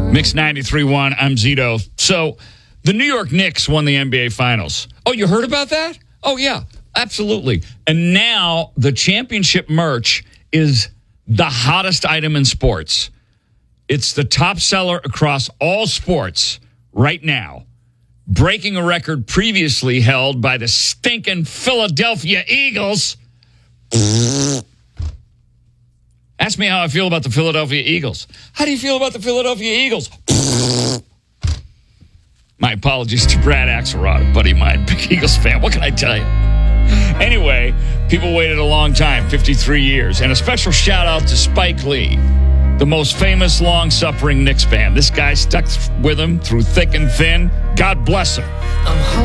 Mix 93.1, I'm Zito. So, the New York Knicks won the NBA Finals. Oh, you heard about that? Oh, yeah, absolutely. And now the championship merch is the hottest item in sports. It's the top seller across all sports right now, breaking a record previously held by the stinking Philadelphia Eagles. Ask me how I feel about the Philadelphia Eagles. How do you feel about the Philadelphia Eagles? My apologies to Brad Axelrod, a buddy of mine, big Eagles fan. What can I tell you? Anyway, people waited a long time, 53 years. And a special shout out to Spike Lee, the most famous long-suffering Knicks fan. This guy stuck with him through thick and thin. God bless him.